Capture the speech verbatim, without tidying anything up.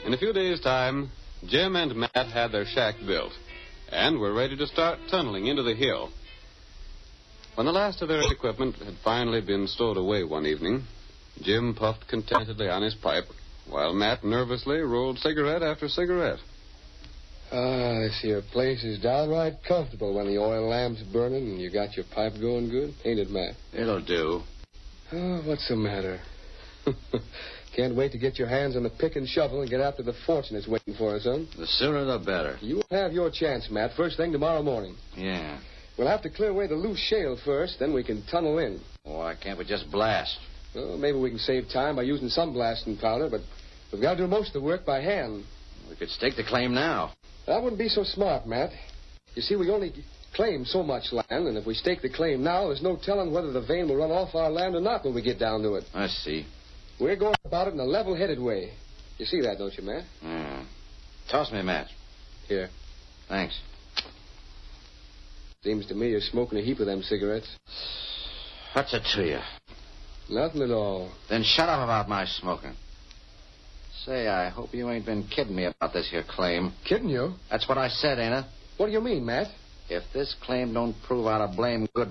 In a few days' time, Jim and Matt had their shack built and were ready to start tunneling into the hill. When the last of their equipment had finally been stowed away one evening, Jim puffed contentedly on his pipe, while Matt nervously rolled cigarette after cigarette. Ah, this here place is downright comfortable when the oil lamp's burning and you got your pipe going good, ain't it, Matt? It'll do. Oh, what's the matter? Can't wait to get your hands on the pick and shovel and get after the fortune that's waiting for us, huh? The sooner the better. You'll have your chance, Matt, first thing tomorrow morning. Yeah. We'll have to clear away the loose shale first, then we can tunnel in. Why can't we just blast? Well, maybe we can save time by using some blasting powder, but we've got to do most of the work by hand. We could stake the claim now. That wouldn't be so smart, Matt. You see, we only claim so much land, and if we stake the claim now, there's no telling whether the vein will run off our land or not when we get down to it. I see. We're going about it in a level-headed way. You see that, don't you, Matt? Hmm. Toss me a match. Here. Thanks. Seems to me you're smoking a heap of them cigarettes. What's it to you? Nothing at all. Then shut up about my smoking. Say, I hope you ain't been kidding me about this here claim. Kidding you? That's what I said, ain't it? What do you mean, Matt? If this claim don't prove out a blame good